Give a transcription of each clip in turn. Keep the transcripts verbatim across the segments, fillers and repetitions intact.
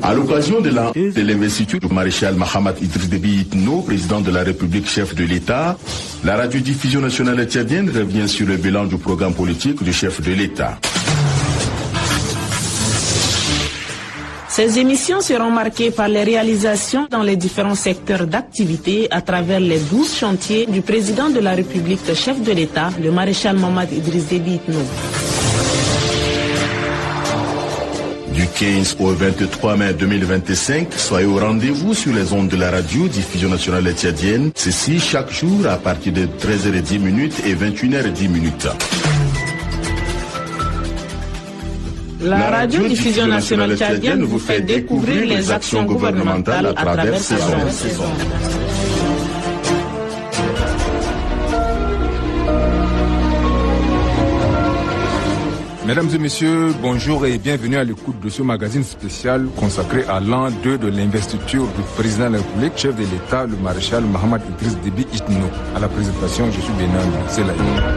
À l'occasion de la de l'investiture du maréchal Mahamat Idriss Déby Itno, président de la République, chef de l'État, la radiodiffusion nationale tchadienne revient sur le bilan du programme politique du chef de l'État. Ces émissions seront marquées par les réalisations dans les différents secteurs d'activité à travers les douze chantiers du président de la République, chef de l'État, le maréchal Mahamat Idriss Déby Itno. Du quinze au vingt-trois mai deux mille vingt-cinq, soyez au rendez-vous sur les ondes de la radio diffusion nationale tchadienne. Ceci chaque jour à partir de treize heures dix et vingt et une heures dix. La radio-diffusion nationale tchadienne vous fait découvrir les actions gouvernementales à travers ces ondes. Mesdames et messieurs, bonjour et bienvenue à l'écoute de ce magazine spécial consacré à l'an deux de l'investiture du président de la République, chef de l'État, le maréchal Mahamat Idriss Déby Itno. À la présentation, je suis Benan Zelaï.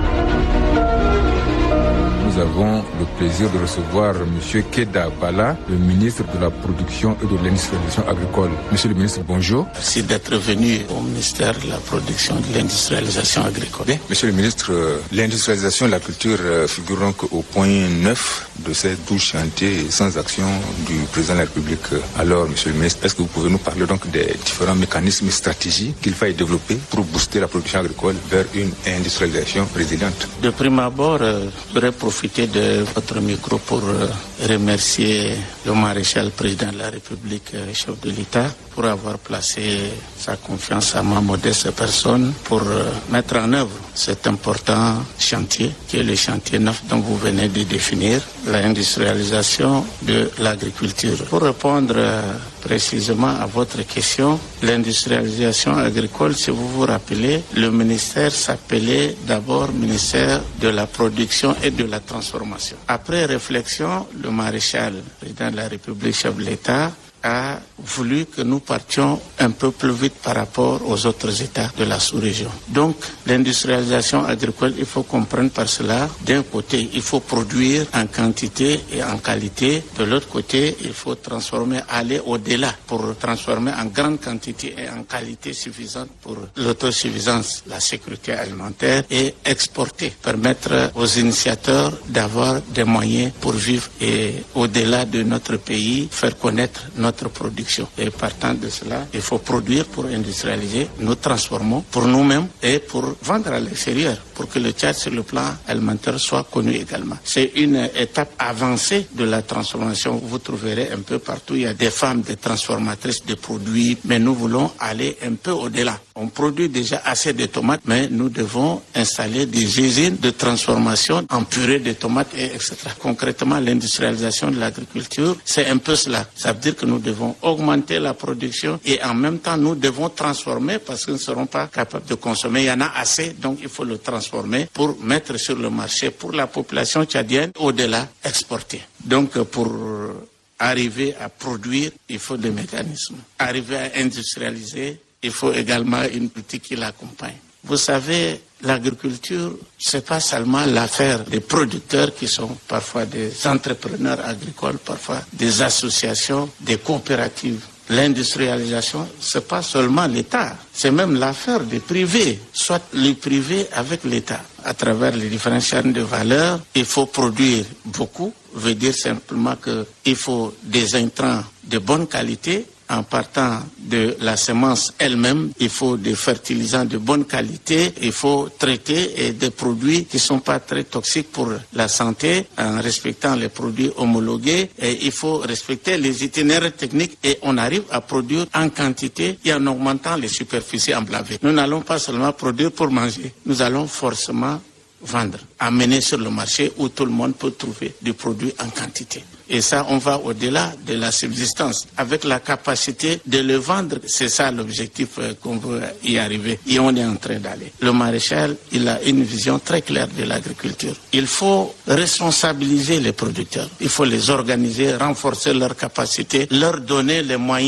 Nous avons le plaisir de recevoir M. Keda Bala, le ministre de la Production et de l'Industrialisation agricole. Monsieur le ministre, bonjour. Merci d'être venu au ministère de la Production et de l'Industrialisation agricole. Bien. Monsieur le ministre, l'industrialisation et la culture figureront qu'au point neuf de ces douze chantiers sans action du président de la République. Alors, monsieur le ministre, est-ce que vous pouvez nous parler donc des différents mécanismes et stratégies qu'il faille développer pour booster la production agricole vers une industrialisation résiliente? De prime abord, euh, je voudrais profiter de votre micro pour euh, remercier le maréchal président de la République, euh, chef de l'État, pour avoir placé sa confiance à ma modeste personne pour euh, mettre en œuvre cet important chantier qui est le chantier neuf dont vous venez de définir, l'industrialisation de l'agriculture. Pour répondre euh, précisément à votre question, l'industrialisation agricole, si vous vous rappelez, le ministère s'appelait d'abord ministère de la production et de la transformation. Après réflexion, le maréchal président de la République, chef de l'État, a voulu que nous partions un peu plus vite par rapport aux autres États de la sous-région. Donc, l'industrialisation agricole, il faut comprendre par cela, d'un côté, il faut produire en quantité et en qualité. De l'autre côté, il faut transformer, aller au-delà pour transformer en grande quantité et en qualité suffisante pour l'autosuffisance, la sécurité alimentaire et exporter, permettre aux initiateurs d'avoir des moyens pour vivre et au-delà de notre pays, faire connaître notre Notre production. Et partant de cela, il faut produire pour industrialiser. Nous transformons pour nous-mêmes et pour vendre à l'extérieur, pour que le Tchad sur le plan alimentaire soit connu également. C'est une étape avancée de la transformation. Vous trouverez un peu partout, il y a des femmes, des transformatrices de produits, mais nous voulons aller un peu au-delà. On produit déjà assez de tomates, mais nous devons installer des usines de transformation en purée de tomates, et etc. Concrètement, l'industrialisation de l'agriculture, c'est un peu cela. Ça veut dire que nous devons augmenter la production et en même temps, nous devons transformer parce que nous ne serons pas capables de consommer. Il y en a assez, donc il faut le transformer pour mettre sur le marché pour la population tchadienne, au-delà, exporter. Donc, pour arriver à produire, il faut des mécanismes. Arriver à industrialiser, il faut également une politique qui l'accompagne. Vous savez, l'agriculture, c'est pas seulement l'affaire des producteurs qui sont parfois des entrepreneurs agricoles, parfois des associations, des coopératives. L'industrialisation, c'est pas seulement l'État, c'est même l'affaire des privés, soit les privés avec l'État. À travers les différentes chaînes de valeur, il faut produire beaucoup, veut dire simplement qu'il faut des intrants de bonne qualité. En partant de la semence elle-même, il faut des fertilisants de bonne qualité, il faut traiter et des produits qui ne sont pas très toxiques pour la santé en respectant les produits homologués, et il faut respecter les itinéraires techniques et on arrive à produire en quantité et en augmentant les superficies emblavées. Nous n'allons pas seulement produire pour manger, nous allons forcément vendre, amener sur le marché où tout le monde peut trouver des produits en quantité. Et ça, on va au-delà de la subsistance. Avec la capacité de le vendre, c'est ça l'objectif euh, qu'on veut y arriver. Et on est en train d'aller. Le maréchal, il a une vision très claire de l'agriculture. Il faut responsabiliser les producteurs. Il faut les organiser, renforcer leurs capacités, leur donner les moyens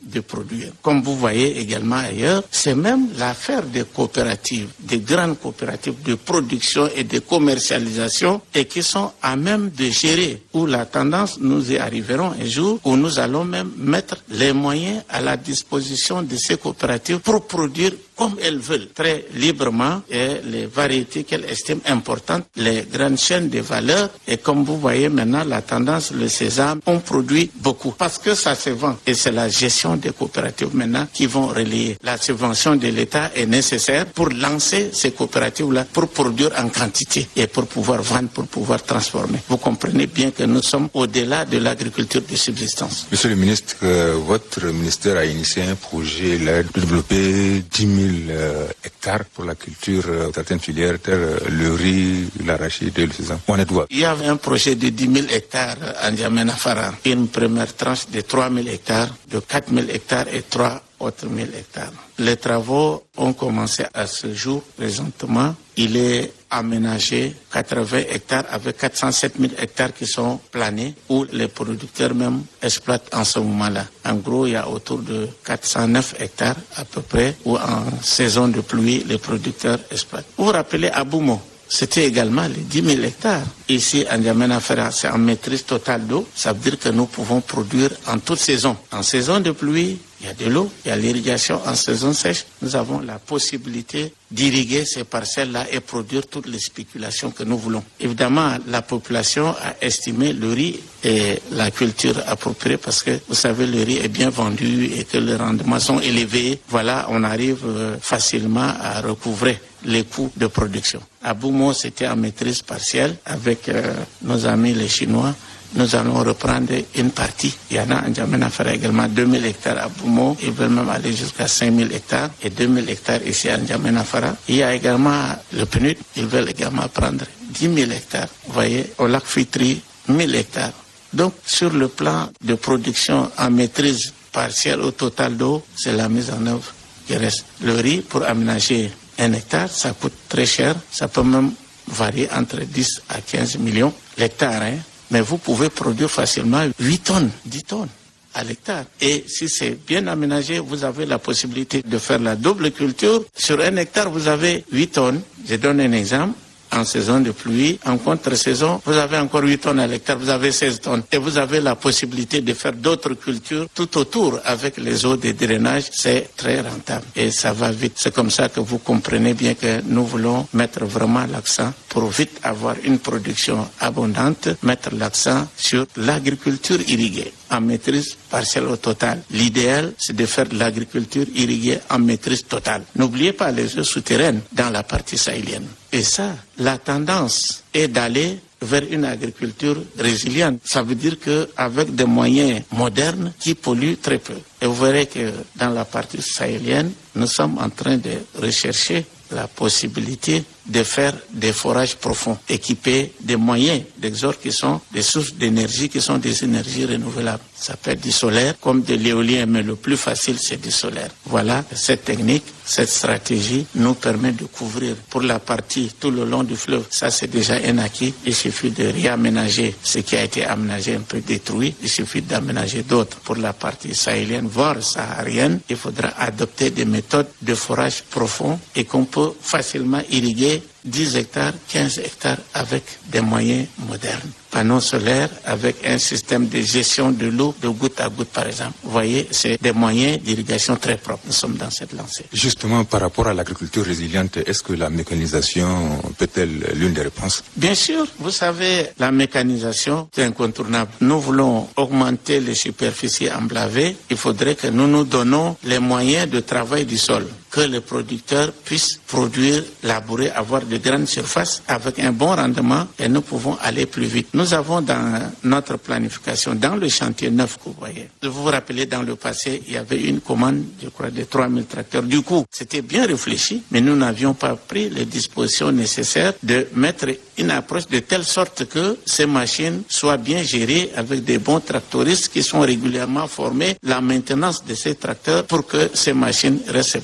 de produire. Comme vous voyez également ailleurs, c'est même l'affaire des coopératives, des grandes coopératives de production et de commercialisation et qui sont à même de gérer, où la tendance, nous y arriverons un jour, où nous allons même mettre les moyens à la disposition de ces coopératives pour produire comme elles veulent, très librement, et les variétés qu'elles estiment importantes, les grandes chaînes de valeur. Et comme vous voyez maintenant, la tendance, le sésame, on produit beaucoup parce que ça se vend. Et c'est la gestion des coopératives maintenant qui vont relayer. La subvention de l'État est nécessaire pour lancer ces coopératives-là, pour produire en quantité et pour pouvoir vendre, pour pouvoir transformer. Vous comprenez bien que nous sommes au-delà de l'agriculture de subsistance. Monsieur le ministre, euh, votre ministère a initié un projet là, de développer dix mille euh, hectares pour la culture, euh, certaines filières telles euh, le riz, l'arachide et le sésame. On est droit. Il y avait un projet de dix mille hectares en N'Djamena Fara, une première tranche de trois mille hectares, de quatre mille hectares et trois autres mille hectares. Les travaux ont commencé à ce jour. Présentement, il est aménagé quatre-vingts hectares avec quatre cent sept mille hectares qui sont planés, où les producteurs même exploitent en ce moment-là. En gros, il y a autour de quatre cent neuf hectares à peu près, où en saison de pluie, les producteurs exploitent. Vous vous rappelez Aboumo? C'était également les dix mille hectares. Ici, en N'Djamena Fara, c'est en maîtrise totale d'eau. Ça veut dire que nous pouvons produire en toute saison. En saison de pluie, il y a de l'eau, il y a l'irrigation. En saison sèche, nous avons la possibilité d'irriguer ces parcelles-là et produire toutes les spéculations que nous voulons. Évidemment, la population a estimé le riz et la culture appropriée parce que, vous savez, le riz est bien vendu et que les rendements sont élevés. Voilà, on arrive facilement à recouvrer les coûts de production. À Boumo, c'était en maîtrise partielle avec euh, nos amis les Chinois. Nous allons reprendre une partie. Il y en a en N'Djamena Fara également deux mille hectares à Boumo. Ils veulent même aller jusqu'à cinq mille hectares et deux mille hectares ici à N'Djamena Fara. Il y a également le P N U D. Ils veulent également prendre dix mille hectares. Vous voyez, au lac Fitri, mille hectares. Donc, sur le plan de production en maîtrise partielle au total d'eau, c'est la mise en œuvre qui reste. Le riz, pour aménager un hectare, ça coûte très cher. Ça peut même varier entre dix à quinze millions l'hectare, hein. Mais vous pouvez produire facilement huit tonnes, dix tonnes à l'hectare. Et si c'est bien aménagé, vous avez la possibilité de faire la double culture. Sur un hectare, vous avez huit tonnes. Je donne un exemple. En saison de pluie, en contre-saison, vous avez encore huit tonnes à l'hectare, vous avez seize tonnes. Et vous avez la possibilité de faire d'autres cultures tout autour avec les eaux de drainage. C'est très rentable et ça va vite. C'est comme ça que vous comprenez bien que nous voulons mettre vraiment l'accent pour vite avoir une production abondante, mettre l'accent sur l'agriculture irriguée en maîtrise partielle au total. L'idéal, c'est de faire de l'agriculture irriguée en maîtrise totale. N'oubliez pas les eaux souterraines dans la partie sahélienne. Et ça, la tendance est d'aller vers une agriculture résiliente. Ça veut dire qu'avec des moyens modernes qui polluent très peu. Et vous verrez que dans la partie sahélienne, nous sommes en train de rechercher la possibilité de faire des forages profonds, équipés des moyens d'exor qui sont des sources d'énergie, qui sont des énergies renouvelables. Ça peut être du solaire comme de l'éolien, mais le plus facile, c'est du solaire. Voilà, cette technique, cette stratégie nous permet de couvrir pour la partie tout le long du fleuve. Ça, c'est déjà un acquis. Il suffit de réaménager ce qui a été aménagé, un peu détruit. Il suffit d'aménager d'autres. Pour la partie sahélienne, voire saharienne, il faudra adopter des méthodes de forage profond et qu'on peut facilement irriguer dix hectares, quinze hectares avec des moyens modernes. Panneaux solaires avec un système de gestion de l'eau de goutte à goutte, par exemple. Vous voyez, c'est des moyens d'irrigation très propres. Nous sommes dans cette lancée. Justement, par rapport à l'agriculture résiliente, est-ce que la mécanisation peut-elle l'une des réponses? Bien sûr. Vous savez, la mécanisation, c'est incontournable. Nous voulons augmenter les superficies emblavées. Il faudrait que nous nous donnons les moyens de travail du sol, que les producteurs puissent produire, labourer, avoir de grandes surfaces avec un bon rendement et nous pouvons aller plus vite. Nous avons dans notre planification, dans le chantier neuf que vous voyez, vous vous rappelez, dans le passé, il y avait une commande, je crois, de trois mille tracteurs. Du coup, c'était bien réfléchi, mais nous n'avions pas pris les dispositions nécessaires de mettre une approche de telle sorte que ces machines soient bien gérées avec des bons tractoristes qui sont régulièrement formés, la maintenance de ces tracteurs pour que ces machines restent plus longtemps.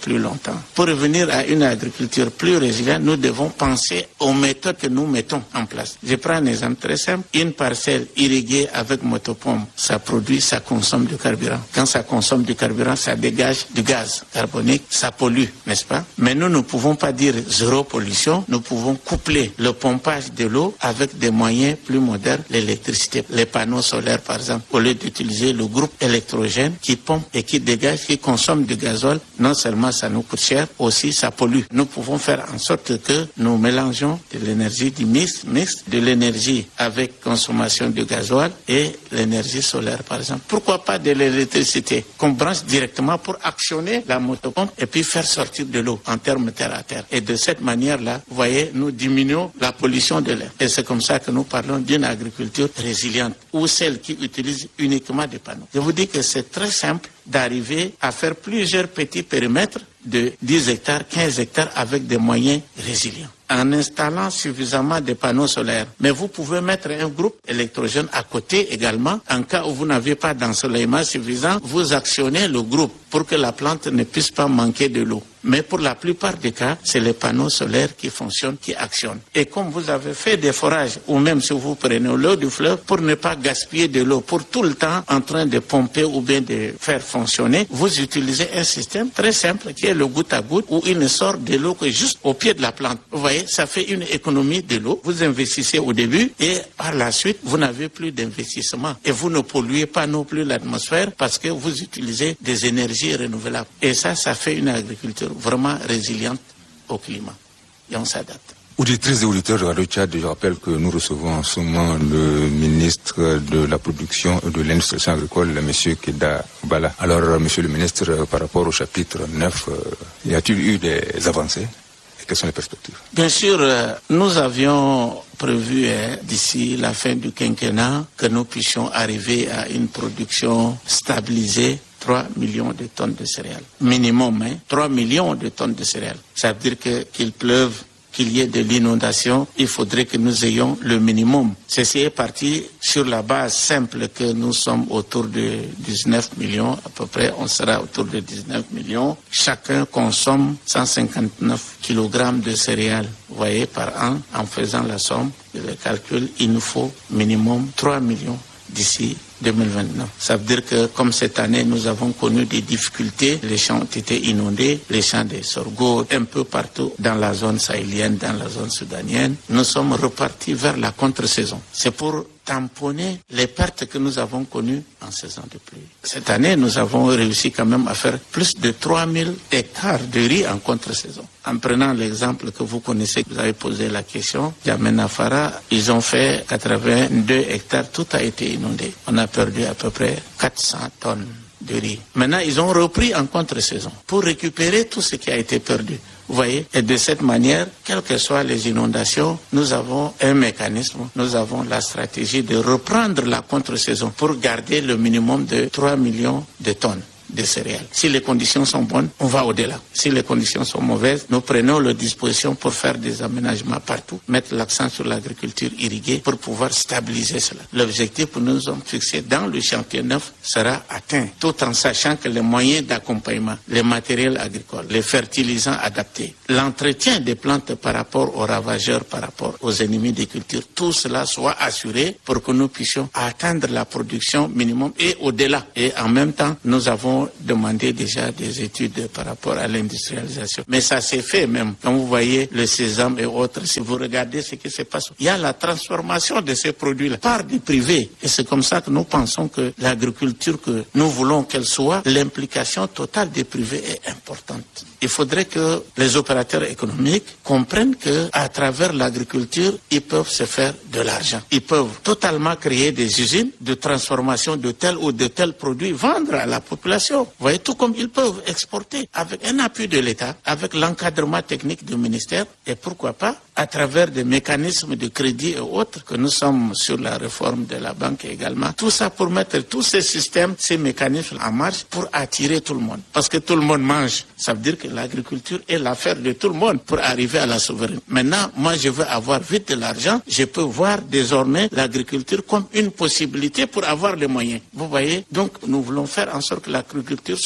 longtemps. Pour revenir à une agriculture plus résiliente, nous devons penser aux méthodes que nous mettons en place. Je prends un exemple très simple. Une parcelle irriguée avec motopompe, ça produit, ça consomme du carburant. Quand ça consomme du carburant, ça dégage du gaz carbonique, ça pollue, n'est-ce pas? Mais nous ne pouvons pas dire zéro pollution. Nous pouvons coupler le pompage de l'eau avec des moyens plus modernes, l'électricité, les panneaux solaires par exemple, au lieu d'utiliser le groupe électrogène qui pompe et qui dégage, qui consomme du gazole. Non seulement ça nous coûte cher, aussi ça pollue. Nous pouvons faire en sorte que nous mélangeons de l'énergie du mix, mix de l'énergie avec consommation de gasoil et l'énergie solaire par exemple. Pourquoi pas de l'électricité qu'on branche directement pour actionner la motopompe et puis faire sortir de l'eau en termes terre à terre. Et de cette manière-là, vous voyez, nous diminuons la pollution de l'air. Et c'est comme ça que nous parlons d'une agriculture résiliente ou celle qui utilise uniquement des panneaux. Je vous dis que c'est très simple d'arriver à faire plusieurs petits périmètres de dix hectares, quinze hectares avec des moyens résilients, en installant suffisamment de panneaux solaires. Mais vous pouvez mettre un groupe électrogène à côté également. En cas où vous n'avez pas d'ensoleillement suffisant, vous actionnez le groupe pour que la plante ne puisse pas manquer de l'eau. Mais pour la plupart des cas, c'est les panneaux solaires qui fonctionnent, qui actionnent. Et comme vous avez fait des forages, ou même si vous prenez l'eau du fleuve, pour ne pas gaspiller de l'eau, pour tout le temps en train de pomper ou bien de faire fonctionner, vous utilisez un système très simple qui est le goutte à goutte, où il ne sort de l'eau que juste au pied de la plante. Vous voyez, ça fait une économie de l'eau. Vous investissez au début et par la suite, vous n'avez plus d'investissement. Et vous ne polluez pas non plus l'atmosphère parce que vous utilisez des énergies renouvelables. Et ça, ça fait une agriculture vraiment résiliente au climat. Et on s'adapte. Auditrices et auditeurs de Radio Tchad, je rappelle que nous recevons en ce moment le ministre de la Production et de l'Industrie agricole, M. Keda Bala. Alors, Monsieur le ministre, par rapport au chapitre neuf, y a-t-il eu des avancées? Et quelles sont les perspectives? Bien sûr, nous avions prévu hein, d'ici la fin du quinquennat que nous puissions arriver à une production stabilisée, trois millions de tonnes de céréales. Minimum, hein, trois millions de tonnes de céréales. Ça veut dire que, qu'il pleuve, qu'il y ait de l'inondation, il faudrait que nous ayons le minimum. Ceci est parti sur la base simple que nous sommes autour de dix-neuf millions, à peu près, on sera autour de dix-neuf millions. Chacun consomme cent cinquante-neuf kilogrammes de céréales, vous voyez, par an. En faisant la somme, le calcul, il nous faut minimum trois millions d'ici deux mille vingt-neuf. Ça veut dire que comme cette année nous avons connu des difficultés, les champs ont été inondés, les champs de sorgho un peu partout dans la zone sahélienne, dans la zone soudanienne, nous sommes repartis vers la contre-saison. C'est pour tamponner les pertes que nous avons connues en saison de pluie. Cette année, nous avons réussi quand même à faire plus de trois mille hectares de riz en contre-saison. En prenant l'exemple que vous connaissez, vous avez posé la question, Djamena Fara, ils ont fait quatre-vingt-deux hectares, tout a été inondé. On a perdu à peu près quatre cents tonnes de riz. Maintenant, ils ont repris en contre-saison pour récupérer tout ce qui a été perdu. Vous voyez, et de cette manière, quelles que soient les inondations, nous avons un mécanisme, nous avons la stratégie de reprendre la contre-saison pour garder le minimum de trois millions de tonnes de céréales. Si les conditions sont bonnes, on va au-delà. Si les conditions sont mauvaises, nous prenons les dispositions pour faire des aménagements partout, mettre l'accent sur l'agriculture irriguée pour pouvoir stabiliser cela. L'objectif que nous avons fixé dans le chantier neuf sera atteint, tout en sachant que les moyens d'accompagnement, les matériels agricoles, les fertilisants adaptés, l'entretien des plantes par rapport aux ravageurs, par rapport aux ennemis des cultures, tout cela soit assuré pour que nous puissions atteindre la production minimum et au-delà. Et en même temps, nous avons demandé déjà des études par rapport à l'industrialisation. Mais ça s'est fait même. Quand vous voyez le sésame et autres, si vous regardez ce qui se passe, il y a la transformation de ces produits-là par des privés. Et c'est comme ça que nous pensons que l'agriculture que nous voulons qu'elle soit, l'implication totale des privés est importante. Il faudrait que les opérateurs économiques comprennent que à travers l'agriculture, ils peuvent se faire de l'argent. Ils peuvent totalement créer des usines de transformation de tel ou de tel produit, vendre à la population. Vous voyez, tout comme ils peuvent exporter avec un appui de l'État, avec l'encadrement technique du ministère et pourquoi pas à travers des mécanismes de crédit et autres que nous sommes sur la réforme de la banque également. Tout ça pour mettre tous ces systèmes, ces mécanismes en marche pour attirer tout le monde. Parce que tout le monde mange. Ça veut dire que l'agriculture est l'affaire de tout le monde pour arriver à la souveraineté. Maintenant, moi, je veux avoir vite de l'argent. Je peux voir désormais l'agriculture comme une possibilité pour avoir les moyens. Vous voyez? Donc, nous voulons faire en sorte que l'agriculture soit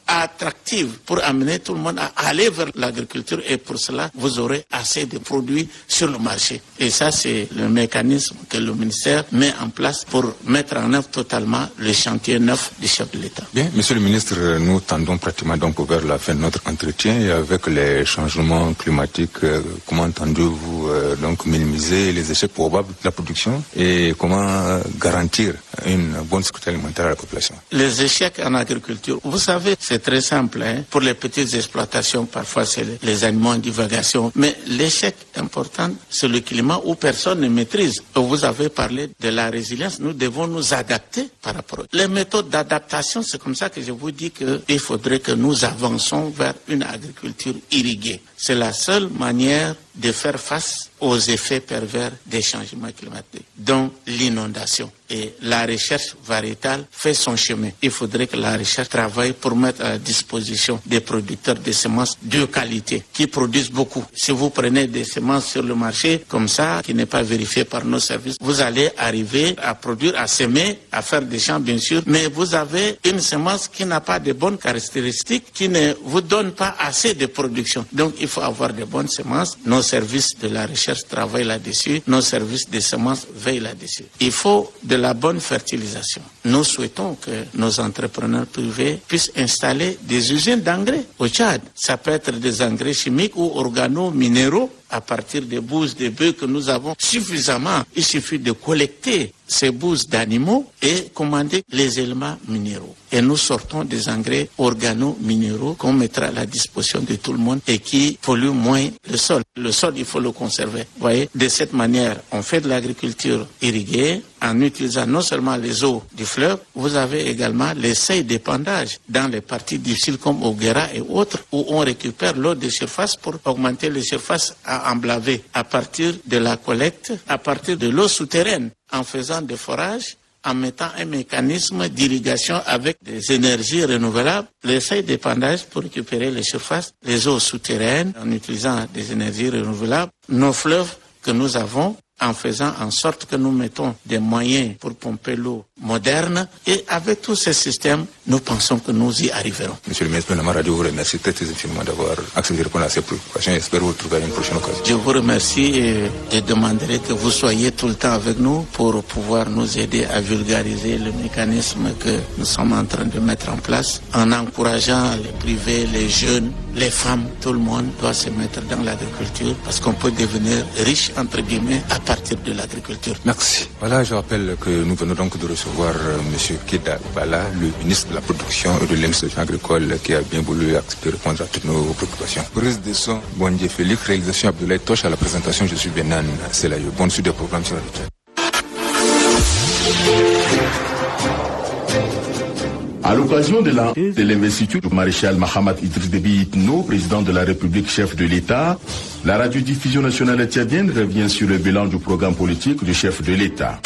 attractive pour amener tout le monde à aller vers l'agriculture, et pour cela, vous aurez assez de produits sur le marché. Et ça, c'est le mécanisme que le ministère met en place pour mettre en œuvre totalement le chantier neuf du chef de l'État. Bien, monsieur le ministre, nous tendons pratiquement donc vers la fin de notre entretien, et avec les changements climatiques, euh, comment entendez-vous euh, donc minimiser les échecs probables de la production et comment euh, garantir une bonne sécurité alimentaire à la population? Les échecs en agriculture, vous savez, c'est très simple. Hein? Pour les petites exploitations, parfois c'est les animaux en divagation. Mais l'échec important, c'est le climat où personne ne maîtrise. Vous avez parlé de la résilience. Nous devons nous adapter par rapport. Les méthodes d'adaptation, c'est comme ça que je vous dis qu'il faudrait que nous avançons vers une agriculture irriguée. C'est la seule manière de faire face aux effets pervers des changements climatiques, dont l'inondation. Et la recherche variétale fait son chemin. Il faudrait que la recherche travaille pour mettre à la disposition des producteurs de semences de qualité, qui produisent beaucoup. Si vous prenez des semences sur le marché, comme ça, qui n'est pas vérifié par nos services, vous allez arriver à produire, à semer, à faire des champs, bien sûr, mais vous avez une semence qui n'a pas de bonnes caractéristiques, qui ne vous donne pas assez de production. Donc, il faut avoir de bonnes semences. Nos services de la recherche travaillent là-dessus. Nos services de semences veillent là-dessus. Il faut de la bonne fertilisation. Nous souhaitons que nos entrepreneurs privés puissent installer des usines d'engrais au Tchad. Ça peut être des engrais chimiques ou organo-minéraux à partir des bouses de bœufs que nous avons suffisamment. Il suffit de collecter ces bouses d'animaux et commander les éléments minéraux. Et nous sortons des engrais organo-minéraux qu'on mettra à la disposition de tout le monde et qui polluent moins le sol. Le sol, il faut le conserver. Vous voyez, de cette manière, on fait de l'agriculture irriguée en utilisant non seulement les eaux du fleuve, vous avez également les seuils d'épandage dans les parties difficiles comme au Guéra et autres, où on récupère l'eau de surface pour augmenter les surfaces à emblaver à partir de la collecte, à partir de l'eau souterraine, en faisant des forages, en mettant un mécanisme d'irrigation avec des énergies renouvelables, les seuils d'épandage pour récupérer les surfaces, les eaux souterraines, en utilisant des énergies renouvelables, nos fleuves que nous avons, en faisant en sorte que nous mettons des moyens pour pomper l'eau moderne. Et avec tous ces systèmes, nous pensons que nous y arriverons. Monsieur le ministre, la radio vous remercie très, très infiniment d'avoir accepté de répondre à ces préoccupations. J'espère vous retrouver à une prochaine occasion. Je vous remercie et je demanderai que vous soyez tout le temps avec nous pour pouvoir nous aider à vulgariser le mécanisme que nous sommes en train de mettre en place, en encourageant les privés, les jeunes, les femmes, tout le monde doit se mettre dans l'agriculture parce qu'on peut devenir riche, entre guillemets, à partir de l'agriculture. Merci. Voilà, je rappelle que nous venons donc de recevoir euh, M. Keda Bala, le ministre de la Production et de l'Industrie agricole, qui a bien voulu accepter de répondre à toutes nos préoccupations. Prise de son, Bondier Félix, réalisation Abdoulaye Toche, à la présentation, je suis Benan Selayo. Bonne suite des programmes sur la radio. À l'occasion de la de l'investiture du maréchal Mahamat Idriss Déby Itno, président de la République, chef de l'État, la radiodiffusion nationale tchadienne revient sur le bilan du programme politique du chef de l'État.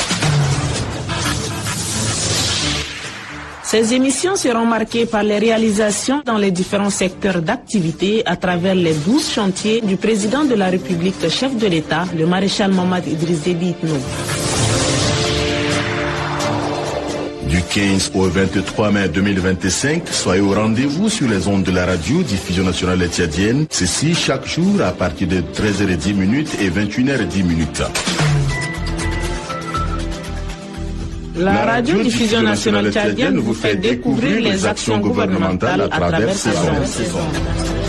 Ces émissions seront marquées par les réalisations dans les différents secteurs d'activité à travers les douze chantiers du président de la République, chef de l'État, le maréchal Mahamat Idriss Déby Itno. Du quinze au vingt-trois mai deux mille vingt-cinq, soyez au rendez-vous sur les ondes de la radio diffusion nationale tchadienne, ceci chaque jour à partir de treize heures dix et vingt et une heures dix. La radio-diffusion nationale tchadienne vous fait découvrir les actions gouvernementales à travers ces ondes.